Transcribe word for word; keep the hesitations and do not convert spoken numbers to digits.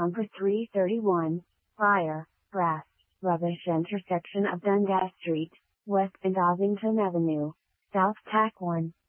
Number three thirty-one, Fire, Brass, Rubbish intersection of Dundas Street, West and Ossington Avenue, South Tack one.